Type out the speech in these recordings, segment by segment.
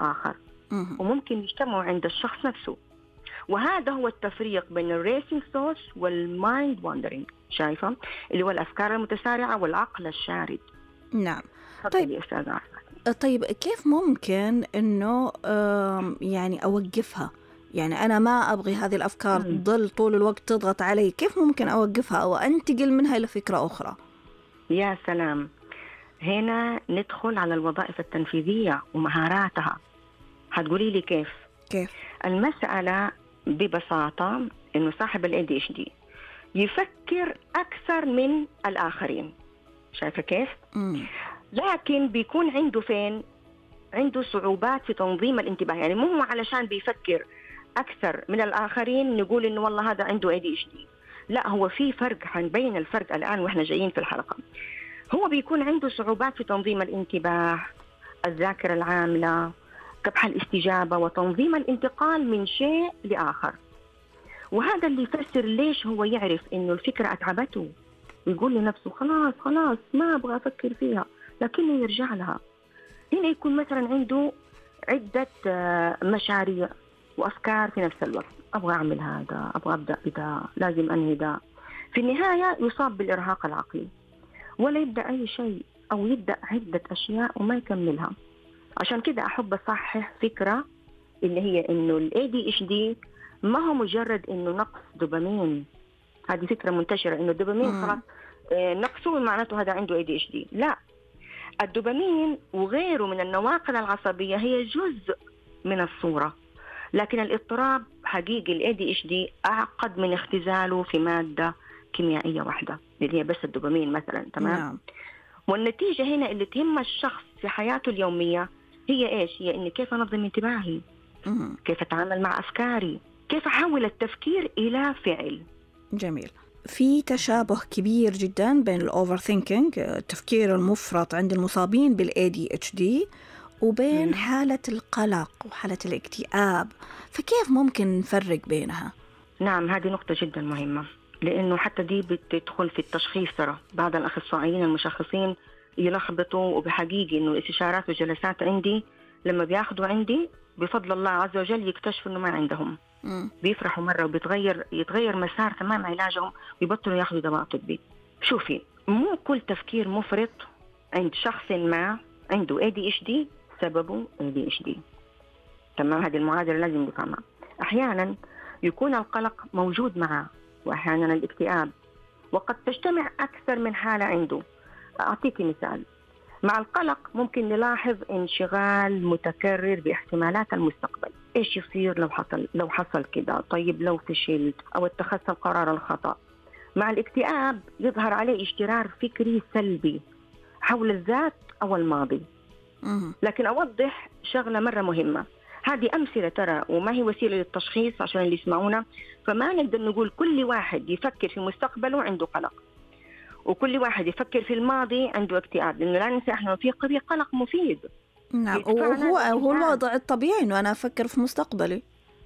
الآخر، وممكن يجتمعوا عند الشخص نفسه. وهذا هو التفريق بين الريسينج ثوتس والمايند واندرينج، شايفة؟ اللي هو الأفكار المتسارعة والعقل الشارد. نعم. طيب كيف ممكن إنه يعني أوقفها؟ يعني أنا ما أبغي هذه الأفكار تضل طول الوقت تضغط علي، كيف ممكن أوقفها أو أنتقل منها إلى فكرة أخرى؟ يا سلام، هنا ندخل على الوظائف التنفيذية ومهاراتها. هتقولي لي كيف؟ المسألة ببساطة إنه صاحب ال ADHD يفكر أكثر من الآخرين، شايفة كيف؟ لكن بيكون عنده عنده صعوبات في تنظيم الانتباه. يعني مو علشان بيفكر أكثر من الآخرين نقول إنه والله هذا عنده ADHD، لا، هو في فرق، هنبين الفرق الآن وإحنا جايين في الحلقة. هو بيكون عنده صعوبات في تنظيم الانتباه، الذاكرة العاملة، كبح الاستجابة، وتنظيم الانتقال من شيء لآخر. وهذا اللي يفسر ليش هو يعرف إنه الفكرة أتعبته ويقول لنفسه خلاص ما أبغى أفكر فيها، لكنه يرجع لها. هنا يكون مثلا عنده عدة مشاريع وأفكار في نفس الوقت، أبغى أعمل هذا، أبغى أبدأ بدا، لازم أنهي دا. في النهاية يصاب بالإرهاق العقلي، ولا يبدأ أي شيء أو يبدأ عدة أشياء وما يكملها. عشان كده أحب أصحح فكرة اللي هي إنه ال ADHD ما هو مجرد إنه نقص دوبامين. هذه فكرة منتشرة إنه الدوبامين خلاص نقصه معناته هذا عنده ADHD. لا، الدوبامين وغيره من النواقل العصبية هي جزء من الصورة، لكن الاضطراب حقيقي ال ADHD أعقد من اختزاله في مادة كيميائية واحدة اللي هي بس الدوبامين مثلا. تمام. نعم. والنتيجة هنا اللي تهم الشخص في حياته اليومية هي إيش؟ هي إني كيف أنظم انتباهي، كيف أتعامل مع أفكاري، كيف أحول التفكير إلى فعل. جميل. في تشابه كبير جدا بين الأوفر ثينكينج، التفكير المفرط عند المصابين بالADHD، وبين حالة القلق وحالة الاكتئاب، فكيف ممكن نفرق بينها؟ نعم، هذه نقطة جدا مهمة، لأنه حتى دي بتدخل في التشخيص. ترى بعض الأخصائيين المشخصين يلخبطوا، وبحقيقي إنه الاستشارات والجلسات عندي لما بياخدوا عندي بفضل الله عز وجل يكتشفوا إنه ما عندهم. بيفرحوا مرة يتغير مسار تمام علاجهم ويبطلوا ياخدوا دواء طبي. شوفي، مو كل تفكير مفرط عند شخص ما عنده ADHD سببه ADHD. تمام، هذه المعادلة لازم نفهمها. أحيانا يكون القلق موجود معه، وأحيانا الاكتئاب، وقد تجتمع أكثر من حالة عنده. أعطيك مثال. مع القلق ممكن نلاحظ انشغال متكرر باحتمالات المستقبل، إيش يصير لو حصل كده، طيب لو فشلت، أو اتخذت القرار الخطأ. مع الاكتئاب يظهر عليه اشترار فكري سلبي حول الذات أو الماضي. لكن أوضح شغلة مرة مهمة، هذه أمثلة ترى وما هي وسيلة للتشخيص عشان اللي يسمعونا. فما نقدر نقول كل واحد يفكر في مستقبله عنده قلق، وكل واحد يفكر في الماضي عنده اكتئاب، لأنه لا ننسى إحنا في قلق مفيد. نعم، وهو الوضع الطبيعي إنه أنا أفكر في مستقبلي.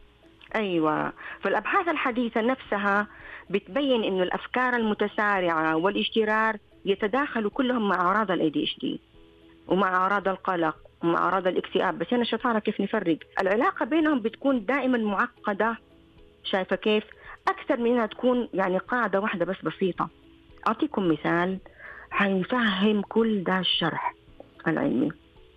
أيوة، فالأبحاث الحديثة نفسها بتبين إنه الأفكار المتسارعة والاشترار يتداخلوا كلهم مع أعراض ال ADHD ومع أعراض القلق ومع أعراض الاكتئاب. بس أنا شطارة كيف نفرق العلاقة بينهم بتكون دائما معقدة، شايفة كيف؟ أكثر من أنها تكون يعني قاعدة واحدة بس بسيطة. أعطيكم مثال حيفهم كل ده الشرح العلمي.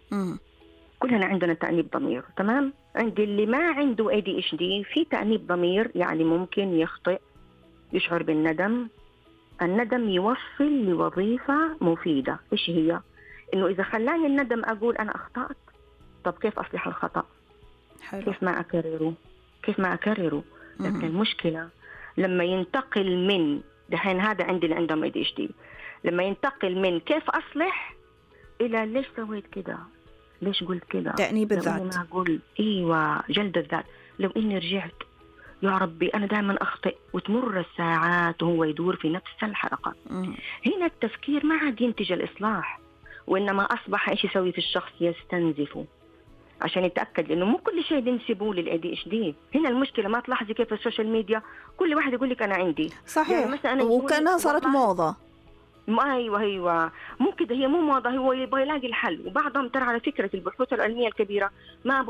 كلنا عندنا تأنيب ضمير، تمام؟ عند اللي ما عنده ADHD في تأنيب ضمير، يعني ممكن يخطئ، يشعر بالندم. الندم يوصل لوظيفة مفيدة، إيش هي؟ إنه إذا خلاني الندم أقول أنا أخطأت، طب كيف أصلح الخطأ؟ حلو. كيف ما أكرره. لكن المشكلة لما ينتقل من دحين، هذا عندي اللي عندهم ADHD، لما ينتقل من كيف أصلح إلى ليش سويت كده، ليش قلت كده، تأنيب الذات. ما أقول أيوة، جلد الذات. لو إني رجعت يا ربي أنا دائما أخطئ، وتمر الساعات وهو يدور في نفس الحلقة. هنا التفكير ما عاد ينتج الإصلاح، وإنما أصبح إيش يسوي في الشخص؟ يستنزفه عشان يتأكد إنه مو كل شيء ينسبوه للADHD. هنا المشكلة ما تلاحظي كيف السوشيال ميديا كل واحد يقول لك أنا عندي. صحيح، يعني وكأنها صارت موضة. أيوة، مو كده، هي مو موضة، هو يبغى يلاقي الحل. وبعضهم ترى على فكرة البحوث العلمية الكبيرة ما